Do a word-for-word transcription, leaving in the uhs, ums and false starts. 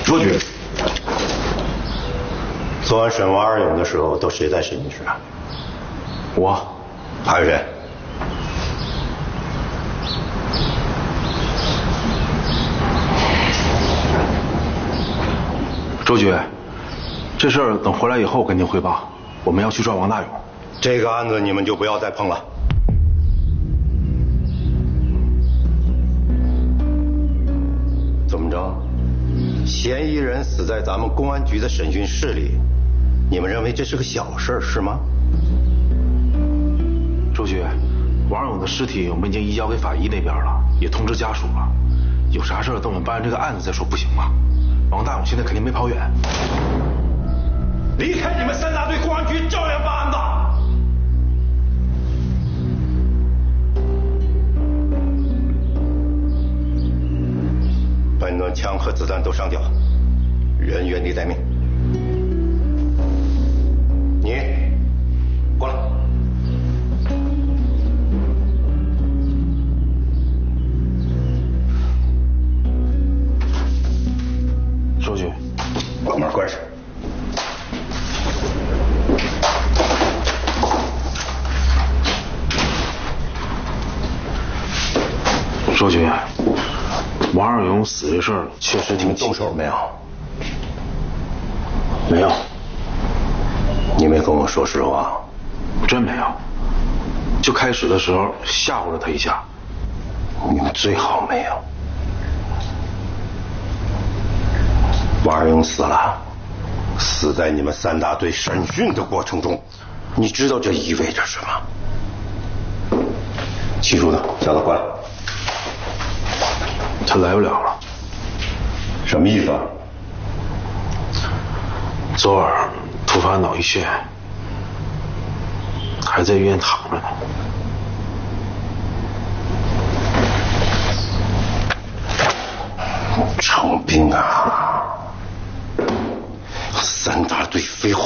周局， 昨晚审王二勇的时候，都谁在审讯室啊？ 我。 还有谁？ 周局，这事儿等回来以后跟您汇报。我们要去抓王大勇。 这个案子你们就不要再碰了。怎么着？嫌疑人死在咱们公安局的审讯室里，你们认为这是个小事是吗？ 周局，王勇的尸体我们已经移交给法医那边了，也通知家属了。有啥事儿等我们办完这个案子再说，不行吗？王大勇现在肯定没跑远。 离开你们三大队，公安局照样办案子。本轮枪和子弹都上缴，人原地待命。你过来。 周局， 把门关上。 周局，王二勇死这事儿确实挺动手没有？ 没有。 你没跟我说实话？ 真没有。就开始的时候吓唬了他一下。 你们最好没有。王二勇死了，死在你们三大队审讯的过程中，你知道这意味着什么？记住的，叫他过来。 他来不了了。 什么意思啊？ 昨晚突发脑溢血，还在医院躺着呢。 程兵啊，三大队废话